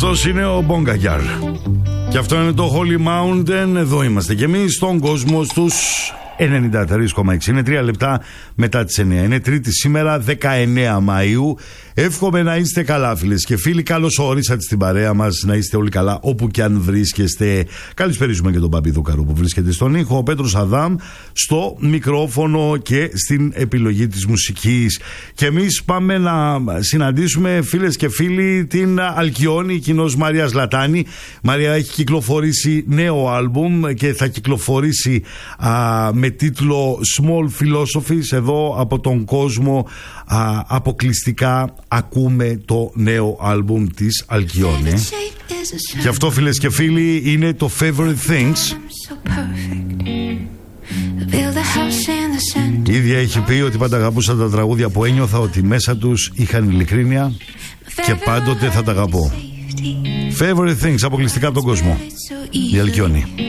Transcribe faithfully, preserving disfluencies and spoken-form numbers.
Αυτός είναι ο Μπόγκαγιάρ. Και αυτό είναι το Holy Mountain. Εδώ είμαστε κι εμείς στον κόσμο στους ενενήντα τρία κόμμα έξι. Είναι τρία λεπτά μετά τις εννιά. Είναι Τρίτη σήμερα, δεκαεννέα Μαΐου. Εύχομαι να είστε καλά, φίλες και φίλοι. Καλώς ορίσατε στην παρέα μας. Να είστε όλοι καλά όπου και αν βρίσκεστε. Καλησπέριζουμε και τον Παπί Δουκαρού που βρίσκεται στον ήχο. Ο Πέτρος Αδάμ στο μικρόφωνο και στην επιλογή της μουσικής. Και εμείς πάμε να συναντήσουμε, φίλες και φίλοι, την Αλκιόνη, κοινώς Μαρίας Λατάνη. Μαρία έχει κυκλοφορήσει νέο άλμπουμ και θα κυκλοφορήσει α, με τίτλο Small Philosophies. Εδώ από τον κόσμο α, αποκλειστικά ακούμε το νέο άλμπουμ της Αλκιόνη. Και αυτό, φίλες και φίλοι, είναι το Favorite Things. Η ίδια έχει πει ότι πάντα αγαπούσα τα τραγούδια που ένιωθα ότι μέσα τους είχαν ειλικρίνεια και πάντοτε θα τα αγαπώ. Favorite Things, αποκλειστικά από τον κόσμο. Η Αλκιόνη.